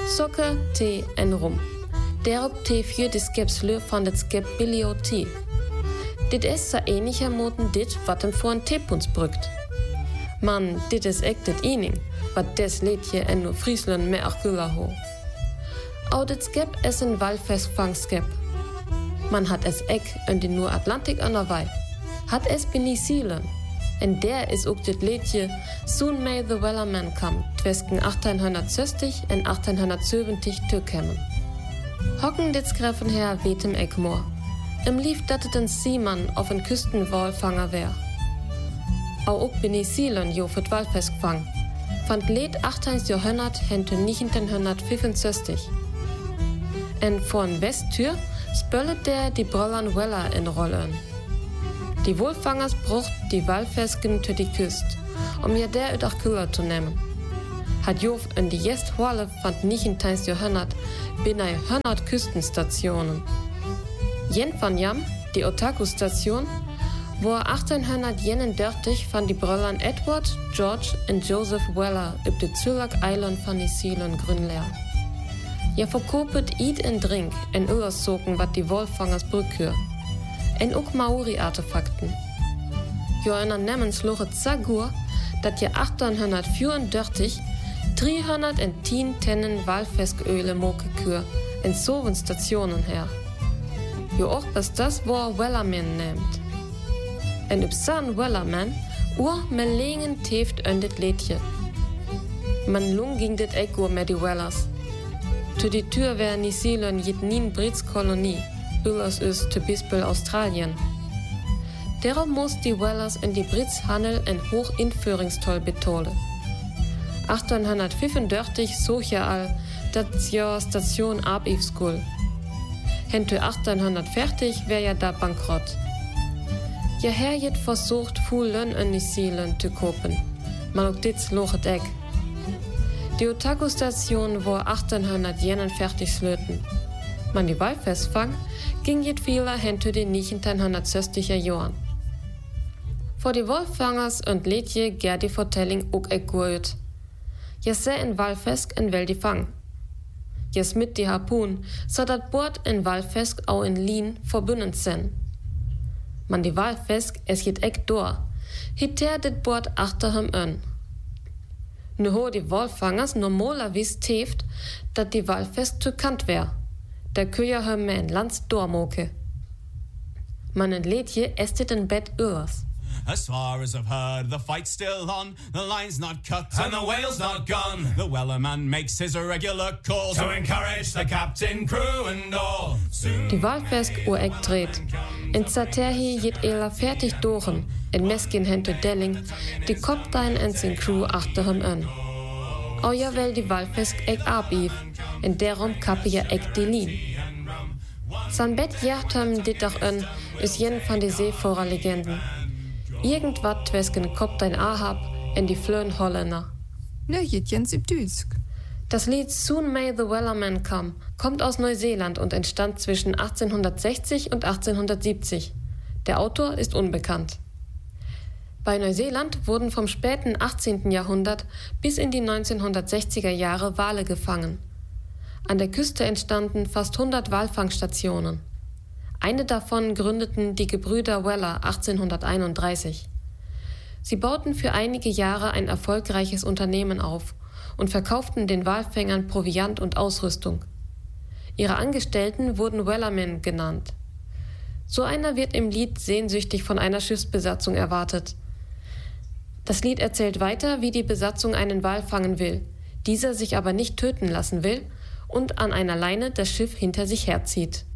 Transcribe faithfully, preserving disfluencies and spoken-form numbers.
Sukker, thee en rum. Daarop thee vier de skepsleur van het skep bibliothee. Dit is zo eniger moten dit wat hem voor een theepuns brukt. Man, dit is echt het ening, wat des leedje en no Friesland me achula ho. Au dit skep is een walvisvangskep. Man hat es ek en de Noord-Atlantik aan de wei. Hat es penicillen. En der is ook dit leedje Soon May the Wellerman Come twesken achttienhonderdzestig en achttienhonderdzeventig toekomen. Hocken dit schreffen her wetem ek moor. Im lief dat het een seeman of een kustenwalvanger wär. Au ook penicillen jo voor het walvisvang. Van het leed achttiende Jahrhundert hente negentienhonderdvijfenzestig. En voor een westtür spullet der die Brollan Weller in rollen. Die Wolfangers brucht die Walvisken zu die Küst, um ja der uit Achkula zu nehmen. Hat Jof in die jest Holle van het negentiende Jahrhundert binnen honderd Küstenstationen. Jen van Jam, die Otaku-Station, war achttienhonderdeenendertig van die Brollan Edward, George en Joseph Weller op de Tsulak Island van New Zealand grünleer. Je verkopet eet en drink en onderzoeken wat die Wolfangers brücke. En ook Maori-artefakten. Jo ondernemmen sloeg het zagur dat je achttienhonderdvierendertig driehonderdtien tennen walvisköle mokekur in zo'n stationen her. Jo ook bis das war Wellerman neemt. En op zo'n Wellerman oer men legen teeft en dit leedje. Man lung ging dit ek oer met die Wellers. Zu die Tür wär New Zealand jit nien Brits Kolonie, Ullers is te Beispiel Australien. Daarom moest die Wellers in die Brits handel en hoog invoeringstoll betolen. achttienhonderdvijfendertig zoog je al dat je station abief school. En te achttienhonderdveertig wär je daar bankrot. Je her jet versucht voelen in New Zealand te kopen, maar ook dit sloeg het ek. Die Otaku-Station war achttienhonderdeenenveertig slöten. Man die Walvisvang ging jet vieler hinter den negentienhonderdzestiger Jahren. Voor die Wolfvangers und leedje ger die Vertelling ook ek goed. Je se en walfisk en wel die vang. Je smit die harpoen, zodat boord en walfisk au in lien verbunden zijn. Man die walfisk es jet ek door, hiter dit boord achter hem an. Nu ho die Wolfvangers normalerweise teeft, dat die Walfisk zu kant wär. Da kun je hem in lands doormoke. Man en leedje est dit een bed uurs. As far as I've heard, the fight's still on. The line's not cut and the whale's not gone. The Wellerman makes his irregular call to encourage the captain, crew and all. Soon die Walfisk oer ek dreht. En zaterhi jet ela fertig doren. En meskin hente Delling, die Koptein en zijn crew achter hem an. Au jawel die Walfisk ek abief. En daarom kappe je ek die lien. Zijn bed jacht hem dit dag an, is jen van de Seevorer-Legenden. Irgendwat twesken Koptein Ahab en die Flöön Holländer. Ne, jet jens im Düsk. Das Lied Soon May the Wellerman Come kommt aus Neuseeland und entstand zwischen achtzehnhundertsechzig und achtzehnhundertsiebzig. Der Autor ist unbekannt. Bei Neuseeland wurden vom späten achtzehnten Jahrhundert bis in die neunzehnhundertsechziger Jahre Wale gefangen. An der Küste entstanden fast hundert Walfangstationen. Eine davon gründeten die Gebrüder Weller achtzehnhunderteinunddreißig. Sie bauten für einige Jahre ein erfolgreiches Unternehmen auf und verkauften den Walfängern Proviant und Ausrüstung. Ihre Angestellten wurden Wellermen genannt. So einer wird im Lied sehnsüchtig von einer Schiffsbesatzung erwartet. Das Lied erzählt weiter, wie die Besatzung einen Wal fangen will, dieser sich aber nicht töten lassen will und an einer Leine das Schiff hinter sich herzieht.